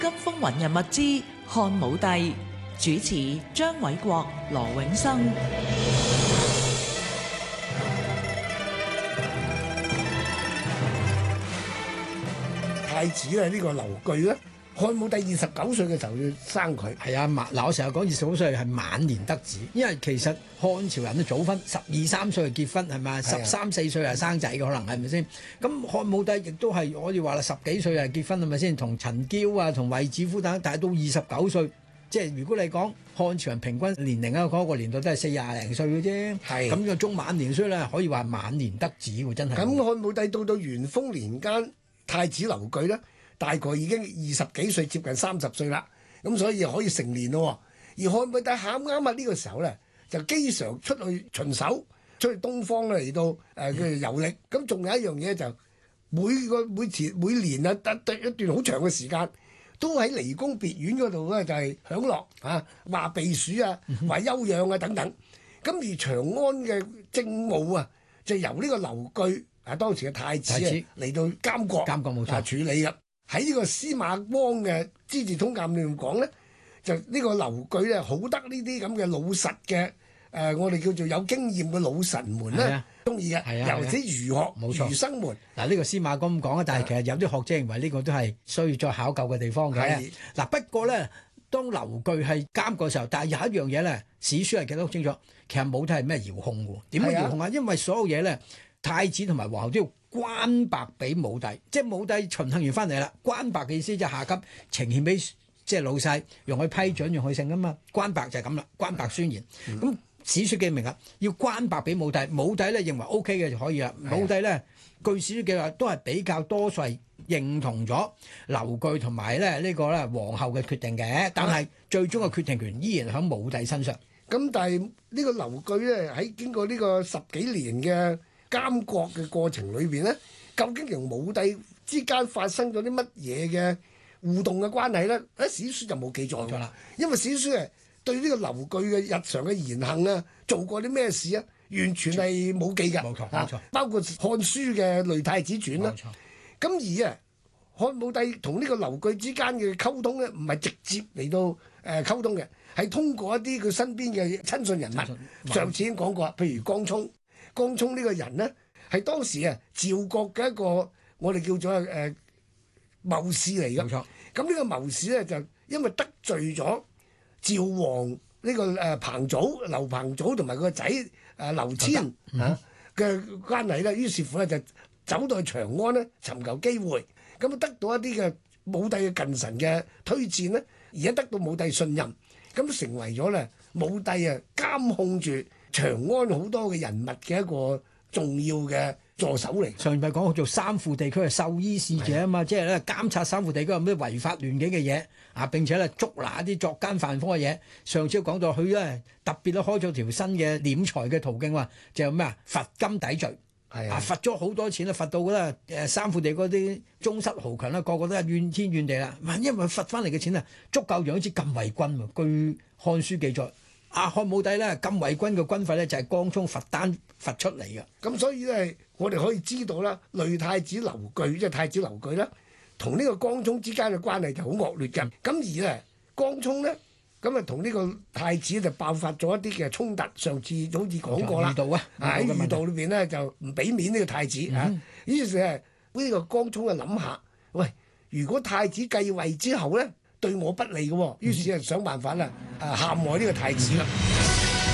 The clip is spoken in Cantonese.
金風雲人物之漢武帝，主持張偉國、羅永生。 太子咧呢個劉據咧，漢武帝29歲嘅時候要生佢。 係啊，嗱我成日講29歲係晚年得子，因為其實漢朝人都早婚，12、13歲就結婚係咪？13、14歲係生仔嘅可能係咪先？咁漢武帝亦都係可以話啦，10幾歲就結婚係咪先？同陳嬌啊，同衛子夫等，但係到29歲，即係如果你講漢朝人平均年齡啊，嗰個年代都係40零歲嘅啫。 係咁個中晚年，所以咧可以話晚年得子喎，真係。 咁漢武帝到元豐年間，太子劉據咧，大概已經20幾歲，接近30歲啦。咁所以可以成年咯。而漢武帝啱啱啊呢個時候咧，就經常出去巡守，出去東方咧嚟到叫做遊歷。咁仲有一樣嘢就每年啊得一段好長嘅時間，都喺離宮別院嗰度咧就係享樂啊，話避暑啊，話休養啊等等。咁而長安嘅政務啊，就由呢個劉據啊當時嘅太子嚟到監國冇錯處理嘅。喺呢個司馬光嘅《資治通鑑》裏面講咧，就呢個劉據咧好得呢啲咁嘅老實嘅我哋叫做有經驗嘅老臣們咧中意嘅，尤其是儒學儒生們。 嗱呢個司馬光咁講啊，但係其實有啲學者認為呢個都係需要再考究嘅地方嘅。嗱不過咧，當劉據係監國嘅時候，但係有一樣嘢咧，史書係記得好清楚，其實武帝係咩遙控嘅？點樣遙控啊？因為所有嘢咧，太子同埋皇后都要關白俾武帝，即係武帝巡行完翻嚟啦，關白嘅意思就下級呈獻俾即係老細，用去批准，用去勝啊嘛。關白就係咁啦，關白宣言。咁史書記明啊，要關白俾武帝，武帝咧認為 O K 嘅就可以啦。武帝咧據史書記話都係比較多數係認同咗劉據同埋咧呢個咧皇后嘅決定嘅，但係最終嘅決定權依然喺武帝身上。 咁但係呢個劉據咧喺經過呢個10幾年嘅監國嘅過程裏邊咧，究竟同武帝之間發生咗啲乜嘢嘅互動嘅關係咧？喺史書就冇記載㗎啦，因為史書係對呢個劉據嘅日常嘅言行啊，做過啲咩事啊，完全係冇記㗎。冇錯，包括《漢書》嘅《雷太子傳》啦。咁而漢武帝同呢個劉據之間嘅溝通咧，唔係直接嚟到溝通嘅，係通過一啲佢身邊嘅親信人物。上次已經講過，譬如江充。江充呢個人呢，係當時趙國嘅一個我哋叫做謀士嚟嘅。冇錯。咁呢個謀士咧就因為得罪咗趙王呢個彭祖、劉彭祖同埋佢個仔劉謙嘅關係咧，於是乎咧就走到去長安咧尋求機會，咁得到一啲嘅武帝嘅近臣嘅推薦咧，而家得到武帝信任，咁成為咗咧武帝監控住長安好多嘅人物嘅一個重要嘅助手嚟。 上面講做三庫地區嘅獸醫使者啊嘛，即係咧監察三庫地區有咩違法亂紀嘅嘢啊，並且咧捉拿一啲作奸犯科嘅嘢。上次講到佢咧特別都開咗條新嘅斂財嘅途徑，話就係咩啊？罰金抵罪，罰咗好多錢啦，罰到咧三庫地嗰啲宗室豪強啦，個個都係怨天怨地啦。因為罰翻嚟嘅錢啊，足夠養一支禁衛軍喎。據漢書記載。漢武帝咧禁衛軍嘅軍費咧就係江充罰單罰出嚟嘅。咁所以咧，我哋可以知道啦，雷太子劉據即係太子劉據啦，同呢個江充之間嘅關係就好惡劣嘅。咁而咧江充咧，咁啊同呢個太子就爆發咗一啲嘅衝突。上次好似講過啦，喺御道裏邊咧就唔俾面呢個太子於是呢個江充就諗下，喂，如果太子繼位之後咧，對我不利嘅喎，於是就想辦法啦，陷害呢個太子啦。